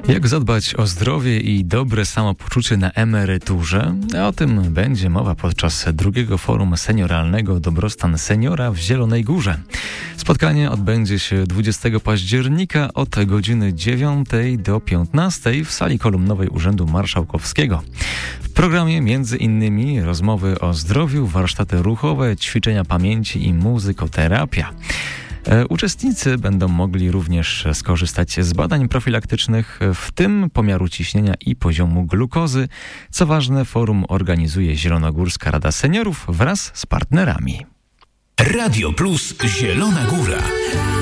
Jak zadbać o zdrowie i dobre samopoczucie na emeryturze? O tym będzie mowa podczas drugiego forum senioralnego Dobrostan Seniora w Zielonej Górze. Spotkanie odbędzie się 20 października od godziny 9 do 15 w sali kolumnowej Urzędu Marszałkowskiego. W programie między innymi rozmowy o zdrowiu, warsztaty ruchowe, ćwiczenia pamięci i muzykoterapia. Uczestnicy będą mogli również skorzystać z badań profilaktycznych, w tym pomiaru ciśnienia i poziomu glukozy. Co ważne, forum organizuje Zielonogórska Rada Seniorów wraz z partnerami. Radio Plus Zielona Góra.